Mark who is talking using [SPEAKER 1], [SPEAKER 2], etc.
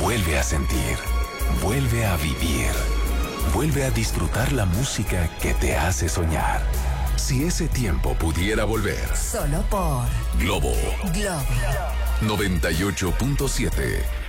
[SPEAKER 1] Vuelve a sentir. Vuelve a vivir. Vuelve a disfrutar la música que te hace soñar. Si ese tiempo pudiera volver.
[SPEAKER 2] Solo por
[SPEAKER 1] Globo
[SPEAKER 2] Globo
[SPEAKER 1] 98.7.